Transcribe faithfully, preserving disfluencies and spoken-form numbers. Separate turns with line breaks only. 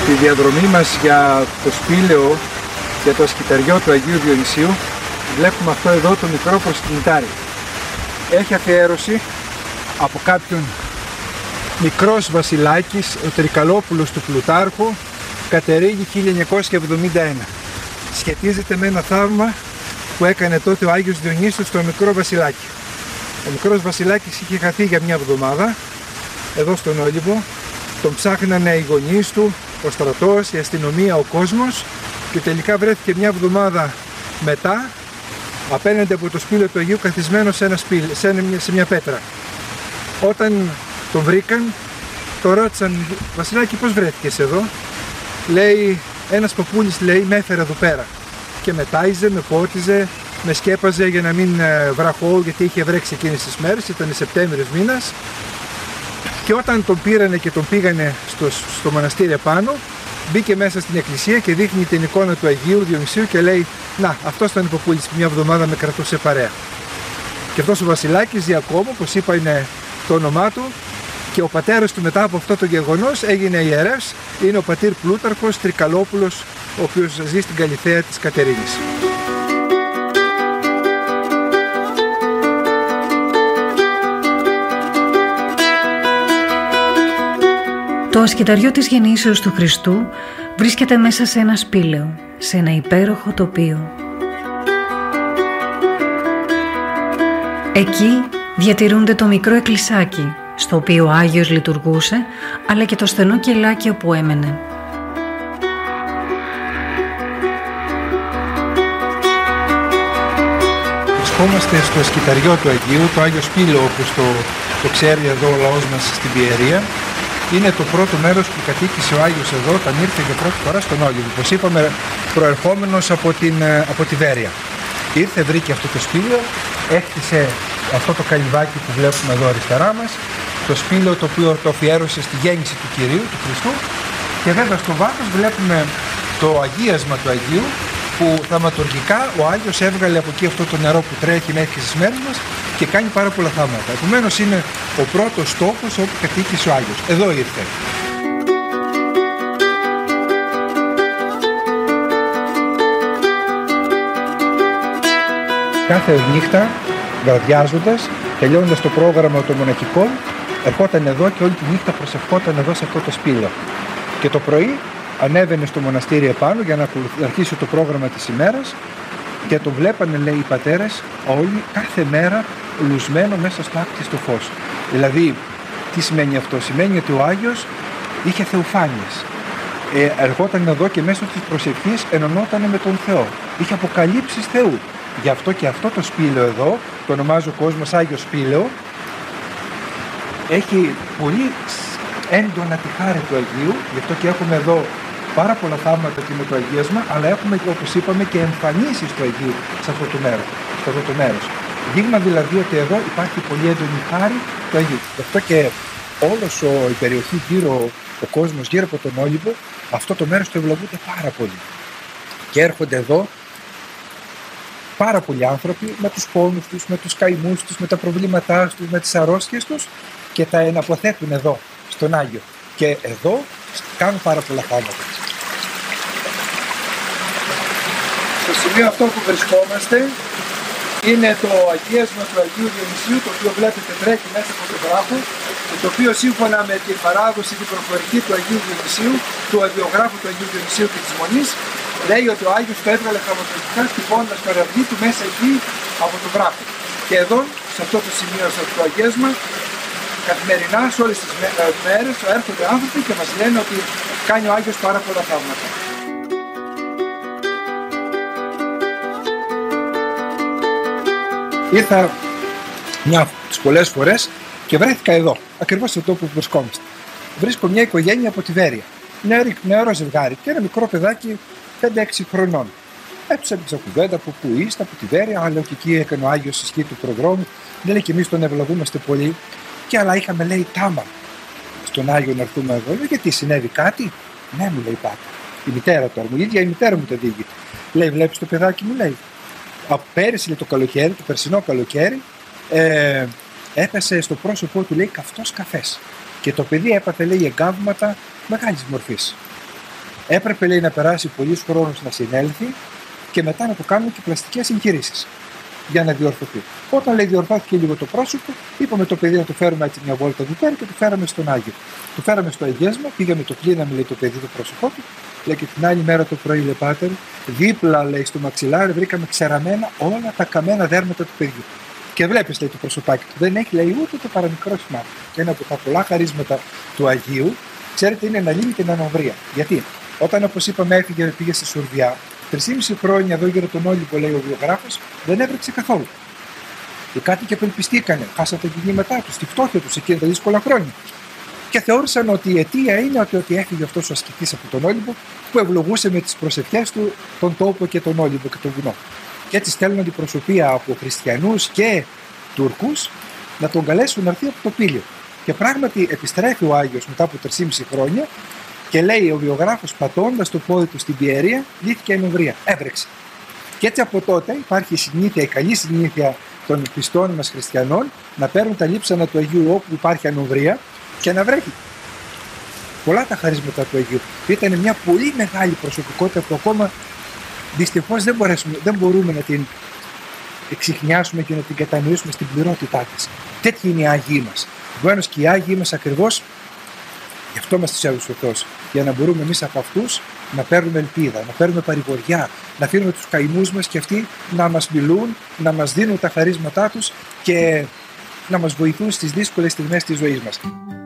Στη διαδρομή μας για το σπήλαιο, για το ασκηταριό του Αγίου Διονυσίου, βλέπουμε αυτό εδώ το μικρό προσκυνητάρι. Έχει αφιέρωση από κάποιον μικρός Βασιλάκης, ο Τρικαλόπουλος του Πλουτάρχου, Κατερίγη χίλια εννιακόσια εβδομήντα ένα. Σχετίζεται με ένα θαύμα που έκανε τότε ο Άγιος Διονύσιος στο μικρό Βασιλάκη. Ο μικρός Βασιλάκης είχε χαθεί για μια εβδομάδα εδώ στον Όλυβο. Τον ψάχνανε οι γονείς του, ο στρατός, η αστυνομία, ο κόσμος, και τελικά βρέθηκε μια εβδομάδα μετά απέναντι από το σπήλαιο του Αγίου καθισμένο σε, ένα σπήλ, σε, ένα, σε μια πέτρα. Όταν τον βρήκαν, τον ρώτησαν, Βασιλάκη, πώς βρέθηκες εδώ? Λέει, ένας παππούλης, λέει, με έφερε εδώ πέρα και με τάιζε, με πότιζε, με σκέπαζε για να μην βραχώ, γιατί είχε βρέξει εκείνες τις μέρες, ήταν Σεπτέμβριος μήνας. Και όταν τον πήρανε και τον πήγανε στο, στο μοναστήρι επάνω, μπήκε μέσα στην εκκλησία και δείχνει την εικόνα του Αγίου Διονυσίου και λέει, να, αυτός ήταν ο παππούλης που μια εβδομάδα με κρατούσε παρέα. Και αυτός ο Βασιλάκης ζει ακόμα, όπως είπα είναι το όνομά του, και ο πατέρας του μετά από αυτό το γεγονός έγινε ιερεύς, είναι ο πατήρ Πλούταρχος Τρικαλόπουλος, ο οποίος ζει στην Καλυθέα της Κατερίνης.
Το ασκηταριό της Γεννήσεως του Χριστού βρίσκεται μέσα σε ένα σπήλαιο, σε ένα υπέροχο τοπίο. Εκεί διατηρούνται το μικρό εκκλησάκι, στο οποίο ο Άγιος λειτουργούσε, αλλά και το στενό κελάκι όπου έμενε.
Βρισκόμαστε στο ασκηταριό του Αγίου, το Άγιο Σπήλαιο, όπως το, το ξέρει εδώ ο λαός μας στην Πιερία. Είναι το πρώτο μέρος που κατοίκησε ο Άγιος εδώ όταν ήρθε για πρώτη φορά στον Όλυβο. Όπως είπαμε, προερχόμενος από, την, από τη Βέρεια. Ήρθε, βρήκε αυτό το σπήλαιο, έκτισε αυτό το καλυβάκι που βλέπουμε εδώ αριστερά μας, το σπήλαιο το οποίο το αφιέρωσε στη γέννηση του Κυρίου, του Χριστού, και βέβαια στο βάθος βλέπουμε το αγίασμα του Αγίου, που θαυματουργικά ο Άγιος έβγαλε από εκεί αυτό το νερό που τρέχει μέχρι στις μέρες μας και κάνει πάρα πολλά θαύματα. Επομένως είναι ο πρώτος τόπος όπου κατοίκησε ο Άγιος. Εδώ ήρθε. Κάθε νύχτα, βραδιάζοντας, τελειώνοντας το πρόγραμμα των μοναχικών, ερχόταν εδώ και όλη τη νύχτα προσευχόταν εδώ σε αυτό το σπήλαιο. Και το πρωί ανέβαινε στο μοναστήρι επάνω για να αρχίσει το πρόγραμμα της ημέρας και το βλέπανε, λέει, οι πατέρες όλοι κάθε μέρα λουσμένο μέσα στο άπτιστο φως. Δηλαδή, τι σημαίνει αυτό? Σημαίνει ότι ο Άγιος είχε θεοφάνειες. Ε, ερχόταν εδώ και μέσω της προσευχής ενωνόταν με τον Θεό. Είχε αποκαλύψεις Θεού. Γι' αυτό και αυτό το σπήλαιο εδώ, το ονομάζει ο κόσμος Άγιο Σπήλαιο, έχει πολύ έντονα τη χάρη του Αγίου, γι' αυτό και έχουμε εδώ πάρα πολλά θαύματα και με το αγίασμα, αλλά έχουμε, όπως είπαμε, και εμφανίσεις του Αγίου σε αυτό το μέρος. Σε αυτό το μέρος. Δείγμα δηλαδή ότι εδώ υπάρχει πολύ έντονη χάρη του Αγίου. Γι' αυτό και όλος ο, η περιοχή γύρω, ο κόσμος γύρω από τον Όλυβο, αυτό το μέρος το ευλογούνται πάρα πολύ. Και έρχονται εδώ πάρα πολλοί άνθρωποι με τους πόνους τους, με τους καημούς τους, με τα προβλήματά τους, με τις αρρώστιες τους και τα εναποθέτουν εδώ, στον Άγιο. Και εδώ κάνουν πάρα πολλά θαύματα. Στο σημείο αυτό που βρισκόμαστε είναι το αγίασμα του Αγίου Διονυσίου, το οποίο βλέπετε τρέχει μέσα από τον βράχο, το οποίο σύμφωνα με την παράδοση την προφορική του Αγίου Διονυσίου, του αδειογράφου του Αγίου Διονυσίου και της Μονής, λέει ότι ο Άγιος το έβγαλε χαμοτροπικά χτυπώντας το ραβδί του μέσα εκεί από τον βράχο. Και εδώ, σε αυτό το σημείο, σε αυτό το αγίασμα, καθημερινά σε όλες τις μέρες έρχονται άνθρωποι και μας λένε ότι κάνει ο Άγιος πάρα πολλά θαύματα. Ήρθα μια τις πολλές φορές και βρέθηκα εδώ, ακριβώς σε τόπο που βρισκόμαστε. Βρίσκω μια οικογένεια από τη Βέρεια, νεαρή, νεαρό ζευγάρι και ένα μικρό παιδάκι πέντε έξι χρονών. Έψα έπαιξα κουβέντα από πού είστε, από τη Βέρεια, αλλά και εκεί έκανε ο Άγιος ισχύ του προδρόμου. Δεν λέει και εμείς τον ευλογούμαστε πολύ. Και αλλά είχαμε, λέει, τάμα στον Άγιο να έρθουμε εδώ. Λέω, γιατί συνέβη κάτι? Ναι, μου λέει, πάτε. Η μητέρα τώρα μου, η ίδια η μητέρα μου το διηγεί. Λέει, βλέπεις το παιδάκι μου, λέει. Από πέρυσι, λέει, το καλοκαίρι, το περσινό καλοκαίρι, ε, έπεσε στο πρόσωπό του, λέει, καυτός καφές. Και το παιδί έπαθε, λέει, εγκάβματα μεγάλης μορφής. Έπρεπε, λέει, να περάσει πολλής χρόνος να συνέλθει και μετά να του κάνουμε και πλαστικές εγχειρήσεις για να διορθωθεί. Όταν, λέει, διορθώθηκε λίγο το πρόσωπο, είπαμε το παιδί να το φέρουμε έτσι μια βόλτα εδώ πέρα και το φέραμε στον Άγιο. Το φέραμε στο εγγέσμα, πήγαμε, το κλείναμε, λέει, το παιδί το πρόσωπό του. Λέει, και την άλλη μέρα το πρωί, λέει, πάτερ, δίπλα, λέει, στο μαξιλάρι βρήκαμε ξεραμένα όλα τα καμένα δέρματα του παιδιού. Και βλέπεις, λέει, το προσωπάκι του. Δεν έχει, λέει, ούτε το παραμικρό σημάδι. Και ένα από τα πολλά χαρίσματα του Αγίου, ξέρετε, είναι να λύνει την ανομβρία. Γιατί όταν, όπως είπαμε, έφυγε, πήγε στη Σουρδιά, τρεισήμισι χρόνια εδώ γύρω τον Όλυμπο, λέει ο βιογράφος, δεν έβρεξε καθόλου. Οι κάτοικοι απελπιστήκανε, χάσαν τα κινήματά του, τη φτώχεια του εκείνα τα δύσκολα χρόνια. Και θεώρησαν ότι η αιτία είναι ότι, ότι έφυγε αυτός ο ασκητής από τον Όλυμπο, που ευλογούσε με τις προσευχές του τον τόπο και τον Όλυμπο και τον βουνό. Και έτσι στέλνουν αντιπροσωπεία από χριστιανούς και Τούρκους να τον καλέσουν να έρθει από το Πήλιο. Και πράγματι επιστρέφει ο Άγιος μετά από τρεισήμισι χρόνια και λέει ο βιογράφος, πατώντας το πόδι του στην πιέρια, λύθηκε η ανομβρία. Έβρεξε. Και έτσι από τότε υπάρχει η συνήθεια, η καλή συνήθεια των πιστών μας χριστιανών να παίρνουν τα λείψανα του Αγίου όπου υπάρχει ανομβρία και να βρέχει. Πολλά τα χαρίσματα του Αγίου. Ήταν μια πολύ μεγάλη προσωπικότητα που ακόμα δυστυχώς δεν, δεν μπορούμε να την εξιχνιάσουμε και να την κατανοήσουμε στην πληρότητά της. Τέτοιοι είναι οι Άγιοι μας. Επομένως και οι Άγιοι μας ακριβώς γι' αυτό μας τους έδωσε ο Θεός. Για να μπορούμε εμείς από αυτούς να παίρνουμε ελπίδα, να παίρνουμε παρηγοριά, να αφήνουμε τους καημούς μας και αυτοί να μας μιλούν, να μας δίνουν τα χαρίσματά τους και να μας βοηθούν στις δύσκολες στιγμές της ζωής μας.